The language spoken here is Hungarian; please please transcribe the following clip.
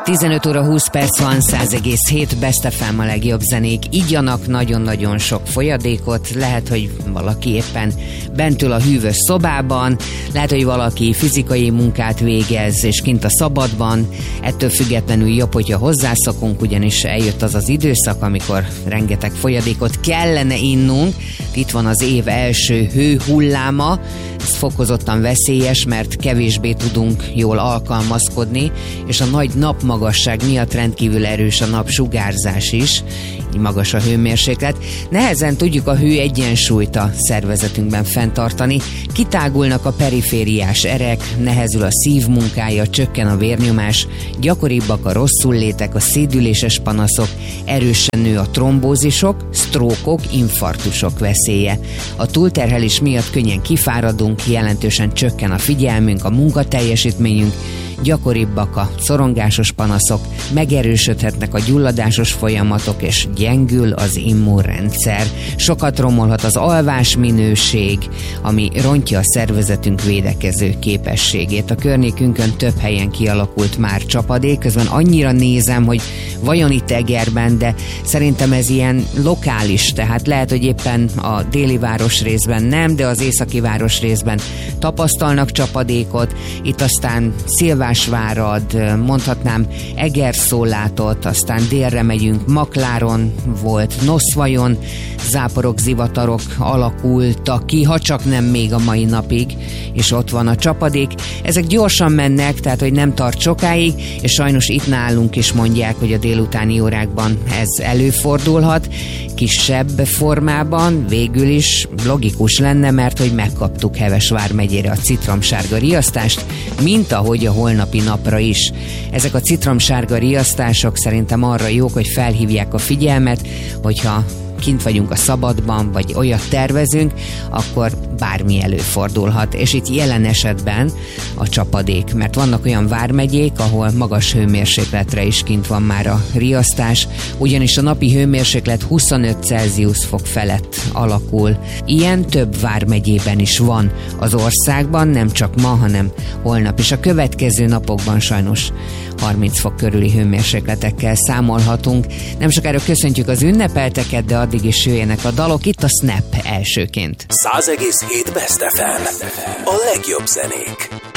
15 óra 20 perc van, 100,7 Best FM a legjobb zenék. Igyanak nagyon-nagyon sok folyadékot, lehet, hogy valaki éppen bent ül a hűvös szobában, lehet, hogy valaki fizikai munkát végez, és kint a szabadban. Ettől függetlenül jobb, hogyha hozzászokunk, ugyanis eljött az az időszak, amikor rengeteg folyadékot kellene innunk. Itt van az év első hőhulláma, ez fokozottan veszélyes, mert kevésbé tudunk jól alkalmazkodni, és a nagy napmagasság miatt rendkívül erős a napsugárzás is, így magas a hőmérséklet. Nehezen tudjuk a hő egyensúlyt a szervezetünkben fenntartani, kitágulnak a perifériás erek, nehezül a szív munkája, csökken a vérnyomás, gyakoribbak a rosszullétek, a szédüléses panaszok, erősen nő a trombózisok, sztrókok, infarktusok veszélye. A túlterhelés miatt könnyen kifáradunk, jelentősen csökken a figyelmünk, a munkateljesítményünk, gyakoribbak a szorongásos panaszok, megerősödhetnek a gyulladásos folyamatok, és gyengül az immunrendszer. Sokat romolhat az alvásminőség, ami rontja a szervezetünk védekező képességét. A környékünkön több helyen kialakult már csapadék, közben annyira nézem, hogy vajon itt Egerben, de szerintem ez ilyen lokális, tehát lehet, hogy éppen a déli városrészben nem, de az északi városrészben tapasztalnak csapadékot. Itt aztán Szilvásvárad, mondhatnám Egerszólátot, aztán délre megyünk, Makláron volt, Noszvajon, záporok, zivatarok alakultak ki, ha csak nem még a mai napig, és ott van a csapadék. Ezek gyorsan mennek, tehát hogy nem tart sokáig, és sajnos itt nálunk is mondják, hogy a délutáni órákban ez előfordulhat, kisebb formában, végül is logikus lenne, mert hogy megkaptuk Hevesvár megyére a citromsárga riasztást, mint ahogy a holnapi napra is. Ezek a citromsárga riasztások szerintem arra jók, hogy felhívják a figyelmet, hogyha kint vagyunk a szabadban, vagy olyat tervezünk, akkor bármi előfordulhat. És itt jelen esetben a csapadék, mert vannak olyan vármegyék, ahol magas hőmérsékletre is kint van már a riasztás, ugyanis a napi hőmérséklet 25 Celsius fok felett alakul. Ilyen több vármegyében is van az országban, nem csak ma, hanem holnap is. A következő napokban sajnos 30 fok körüli hőmérsékletekkel számolhatunk. Nem sokára köszöntjük az ünnepelteket, de addig is jöjjenek a dalok. Itt a Snap elsőként. 100,7 Best FM. A legjobb zenék.